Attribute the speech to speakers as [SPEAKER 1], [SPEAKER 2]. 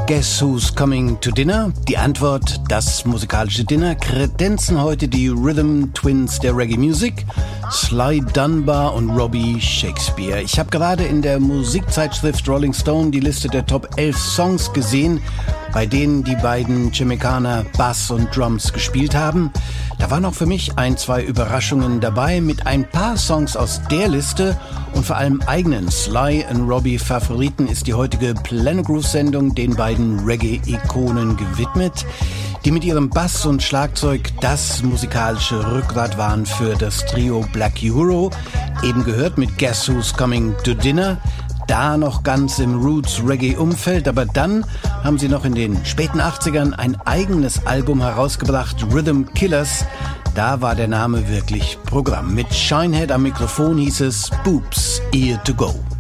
[SPEAKER 1] Guess Who's Coming to Dinner? Die Antwort, das musikalische Dinner, kredenzen heute die Rhythm Twins der Reggae Music, Sly Dunbar und Robbie Shakespeare. Ich habe gerade in der Musikzeitschrift Rolling Stone die Liste der Top 11 Songs gesehen, bei denen die beiden Jamaikaner Bass und Drums gespielt haben. Da waren auch für mich zwei Überraschungen dabei. Mit ein paar Songs aus der Liste und vor allem eigenen Sly und Robbie Favoriten ist die heutige Planet Groove Sendung den beiden Reggae-Ikonen gewidmet, die mit ihrem Bass und Schlagzeug das musikalische Rückgrat waren für das Trio Black Uhuru. Eben gehört mit Guess Who's Coming to Dinner. Da noch ganz im Roots-Reggae-Umfeld, aber dann haben sie noch in den späten 80ern ein eigenes Album herausgebracht, Rhythm Killers. Da war der Name wirklich Programm. Mit Shinehead am Mikrofon hieß es Boobs, Ear to Go.